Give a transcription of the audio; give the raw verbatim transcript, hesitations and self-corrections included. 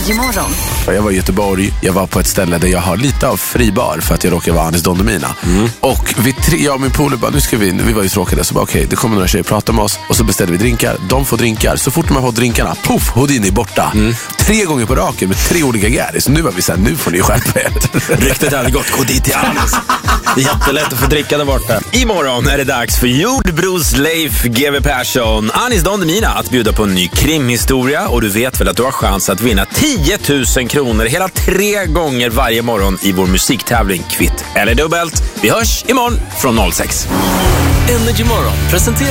Energy Morgon. Jag var i Göteborg, jag var på ett ställe där jag har lite av fribar för att jag råkar vara Anis Don Demina. Mm. Och vi tre, jag och min polare bara, nu ska vi, vi var ju tråkade, så bara okej, okay, det kommer några tjejer prata med oss och så beställer vi drinkar, de får drinkar, så fort man får drinkarna, puff, Houdini är borta. Mm. Tre gånger på raken med tre olika gäris. Nu var vi såhär, nu får ni skärpa er. Ryktet hade gått, gå dit till Anis. Det är jättelätt att få dricka där borta. Imorgon är det dags för jordbros Leif G W Persson, Anis Don Demina att bjuda på en ny krimhistoria, och du vet väl att du har chans att vinna tio tusen kronor hela tre gånger varje morgon i vår musiktävling Kvitt eller dubbelt. Vi hörs imorgon från noll sex. Energy Morgon presenterar